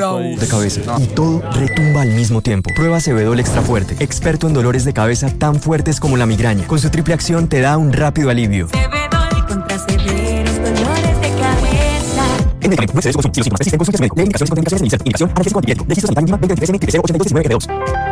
bravos. De cabeza. Y todo retumba al mismo tiempo. Prueba Cebedol Extra Fuerte, experto en dolores de cabeza tan fuertes como la migraña. Con su triple acción te da un rápido alivio. Cebedol contra severos dolores de cabeza. En medicamento, no excedes con síntomas persisten, consulta a su médico. Lee indicaciones y contraindicaciones en indicación, analgésico antipirético. Registro sanitario mínima 2023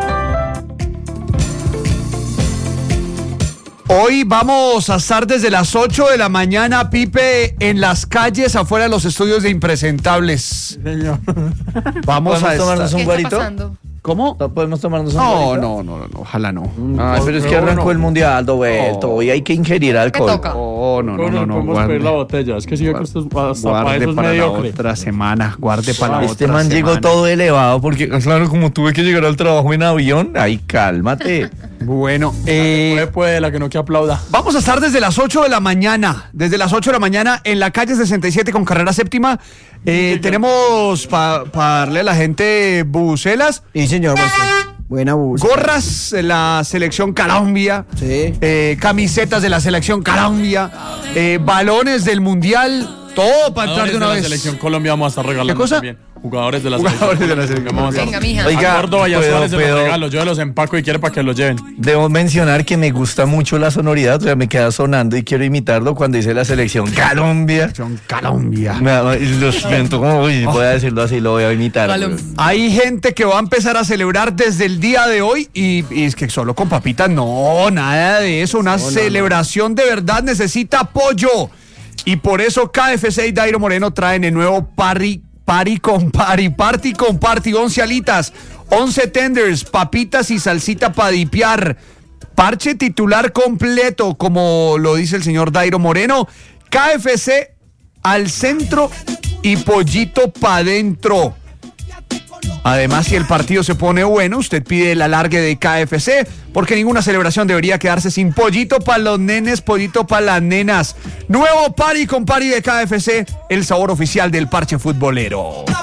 Hoy vamos a estar desde las 8 de la mañana, Pipe, en las calles afuera de los estudios de Impresentables. Señor. Vamos a tomarnos un estar... guarito? ¿Cómo? ¿No podemos tomarnos un guarito? No, ojalá no. Ay, pero es que arrancó el mundial, vuelto. Hoy hay que ingerir alcohol. toca? No, Podemos pedir la botella. Es que sigue que esto hasta para eso Guarde es para la mediocre. otra semana, guarde para la Este otra man llegó semana. todo elevado porque, claro, como tuve que llegar al trabajo en avión. Ay, cálmate. Bueno, Puede, la que no que aplauda. vamos a estar desde las 8 de la mañana, en la calle 67 con carrera séptima. Tenemos para darle a la gente bucelas, Sí, señor. Buena bus. gorras de la selección Colombia, Sí. camisetas de la selección Colombia, balones del mundial, todo para entrar de una la vez. selección Colombia vamos a estar regalando ¿Qué cosa? también. Jugadores de la Jugadores selección. de la selección Vamos a Venga, mija. Oiga, A Córdoba y a Suárez se los ¿puedo- regalo. Yo los empaco y quiero para que los lleven. Debo mencionar que me gusta mucho la sonoridad, o sea, me queda sonando y quiero imitarlo cuando dice la selección Colombia. Selección Colombia. Lo siento, como voy a decirlo así, lo voy a imitar. Colombia. Hay gente que va a empezar a celebrar desde el día de hoy y es que solo con papitas, no, nada de eso. Una celebración de verdad necesita apoyo. Y por eso KFC y Dairo Moreno traen el nuevo Party con Party, 11 alitas, 11 tenders, papitas y salsita para dipiar. Parche titular completo, como lo dice el señor Dairo Moreno. KFC al centro y pollito para dentro. Además, si el partido se pone bueno, usted pide el alargue de KFC, porque ninguna celebración debería quedarse sin pollito para los nenes, pollito para las nenas. Nuevo Party con Party de KFC, el sabor oficial del parche futbolero.